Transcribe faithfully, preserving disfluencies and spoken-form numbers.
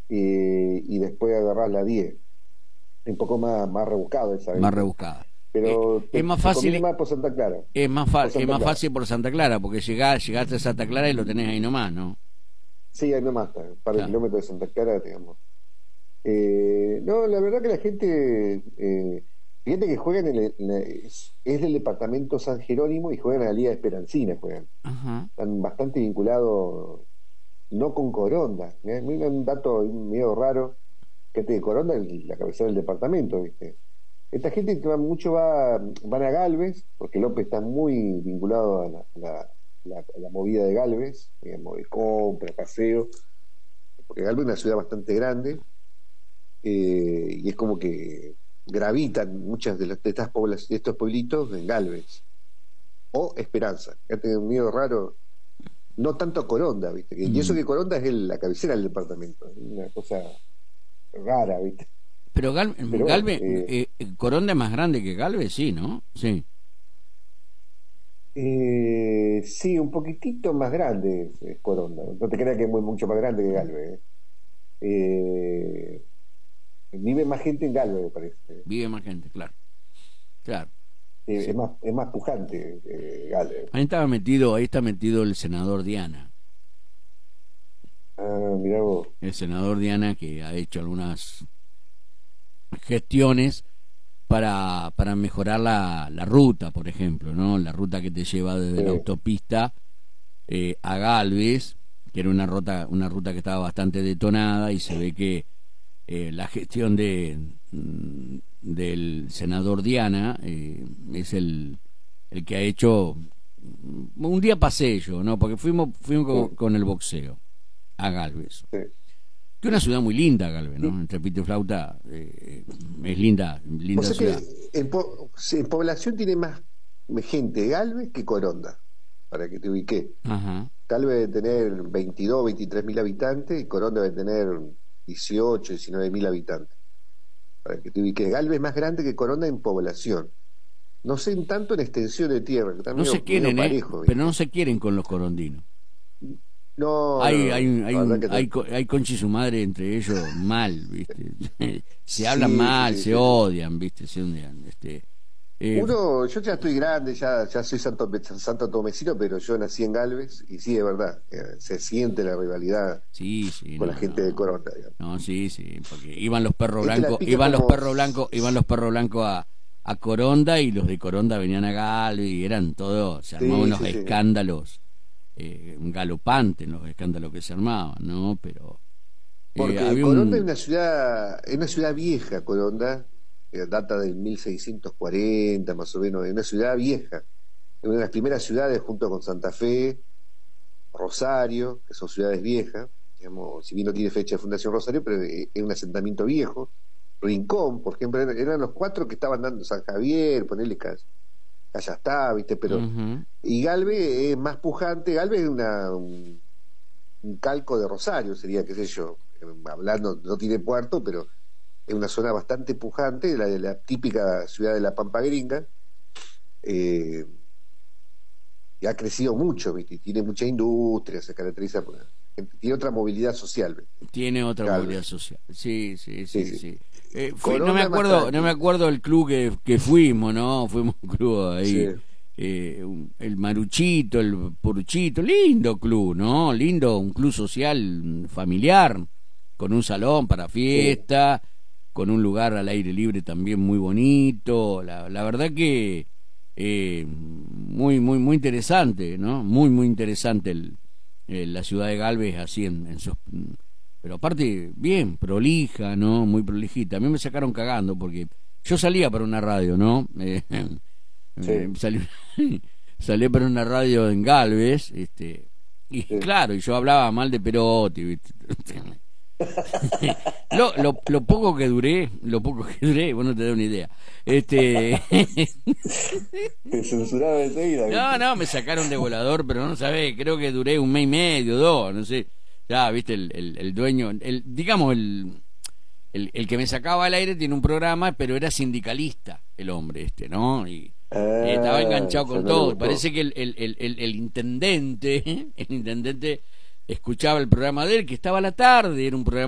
eh, y después agarrás la diez. Un poco más, más rebuscado esa, Más ¿viste? rebuscada. Eh, Pero te, es más te conviene fácil, más por Santa Clara. es más fa- Por es Santa más Clara. fácil por Santa Clara, porque llegás, llegaste a Santa Clara y lo tenés ahí nomás, ¿no? Sí, ahí nomás está, un par de Claro. kilómetros de Santa Clara, digamos. Eh, no, la verdad que la gente, eh, fíjate que juegan en el, en la- es, es del departamento San Jerónimo y juegan a la Liga de Esperancina, juegan. Ajá. Están bastante vinculados, no con Coronda. ¿Eh? Mira un dato medio raro, que te Coronda es la cabecera del departamento, ¿viste? Esta gente que va mucho va, van a Galvez, porque López está muy vinculado a la, a la, la- a la movida de Galvez, digamos, de compra, paseo, porque Galvez es una ciudad bastante grande, eh, y es como que gravitan muchas de, las, de estas poblaciones, de estos pueblitos en Galvez o Esperanza. Fíjate, un miedo raro, no tanto Coronda, ¿viste? Que- Y eso Mm. que Coronda es el- la cabecera del departamento, es una cosa rara, ¿viste? Pero Gal- Pero bueno, Galvez, eh, eh, Coronda es más grande que Galvez, sí, ¿no? Sí. eh, sí, un poquitito más grande es, es Coronda. No te creas que es muy, mucho más grande que Galvez. ¿Eh? Eh, vive más gente en Galvez, me parece. Vive más gente, claro. Claro. Eh, es Sí. más, es más pujante eh, Galvez. Ahí estaba metido, ahí está metido el senador Diana. Ah, mirá vos. El senador Diana que ha hecho algunas gestiones para, para mejorar la, la ruta, por ejemplo, ¿no? La ruta que te lleva desde la Sí. autopista eh, a Galvez, que era una ruta, una ruta que estaba bastante detonada y se ve que eh, la gestión de mm, del senador Diana eh, es el, el que ha hecho. Un día pasé yo, ¿no? Porque fuimos, fuimos con, Sí, con el boxeo a Galvez. sí. Que es una ciudad muy linda, Galvez, ¿no? Y, Entre pito y flauta eh, es linda, o linda sea ciudad. que en, po- sí, en población tiene más gente Galvez que Coronda, para que te ubique. Ajá. Galvez debe tener veintidós, veintitrés mil habitantes y Coronda debe tener dieciocho, diecinueve mil habitantes, para que te ubiques. Galvez es más grande que Coronda en población. No sé en tanto en extensión de tierra, que está No se medio, medio quieren, ¿eh? parejo, Pero no ¿viste? se quieren con los corondinos. No, no, Hay, no, hay, un- hay, la verdad un, que hay, no. co- hay concha y su madre entre ellos mal, ¿viste? Se hablan Sí, sí, mal, sí, se sí. odian, ¿viste? Se odian. Este, eh, Uno, yo ya estoy grande, ya, ya soy santo, santo tomecino, pero yo nací en Galvez y sí, es verdad, eh, se siente la rivalidad sí, sí, con la no, gente de no. Coronda, digamos. No, sí, sí, porque iban los perros Este la blancos, pica iban los como... perros blancos, iban los perros blancos a, a Coronda y los de Coronda venían a Galvez y eran todos, se armaban Sí, unos sí, sí. escándalos eh, galopantes los escándalos que se armaban, ¿no? Pero eh, Porque había Coronda es un... una ciudad, es una ciudad vieja, Coronda, que data del mil seiscientos cuarenta más o menos, es una ciudad vieja. Es una de las primeras ciudades junto con Santa Fe, Rosario, que son ciudades viejas, digamos, si bien no tiene fecha de fundación Rosario, pero es un asentamiento viejo. Rincón, por ejemplo, eran, eran los cuatro que estaban dando San Javier, ponerle Callastá, ¿viste? Pero, Ujú. y Galvez es más pujante, Galvez es una, un, un calco de Rosario, sería, qué sé yo, eh, hablando, no tiene puerto, pero es una zona bastante pujante, la, la típica ciudad de la Pampa Gringa, eh, y ha crecido mucho, ¿viste? Tiene mucha industria, se caracteriza por... Tiene otra movilidad social, ¿viste? Tiene otra movilidad Galvez. social. Sí, sí, Sí, sí, sí. sí. Eh, fui, no me Coronda es más acuerdo, no me tranqui. acuerdo del club que, que fuimos, ¿no? Fuimos un club Sí, ahí, eh, un- el Maruchito, el Poruchito, lindo club, ¿no? Lindo, un club social mm, familiar, con un salón para sí. fiesta, con un lugar al aire libre también muy bonito. La, la verdad que eh, muy, muy, muy interesante, ¿no? Muy, muy interesante el, eh, la ciudad de Galvez así en, en sus... Pero aparte, bien, prolija, ¿no? Muy prolijita. A mí me sacaron cagando porque yo salía para una radio, ¿no? Eh, eh, Sí, salí, salí para una radio en Galvez, este, y sí. claro, y yo hablaba mal de Perotti, ¿viste? Lo, lo, lo poco que duré, lo poco que duré, vos no te das una idea. Este, Te censuraba enseguida, no, ¿viste? no, me sacaron de volador, pero no sabés, creo que duré un mes y medio, dos, no sé. Ya, viste, el, el, el dueño, el, digamos, el, el, el que me sacaba al aire tiene un programa, pero era sindicalista, el hombre este, ¿no? Y eh, estaba Ah, enganchado ya con no le todo. gustó. Parece que el, el, el, el, el intendente, el intendente escuchaba el programa de él, que estaba a la tarde, era un programa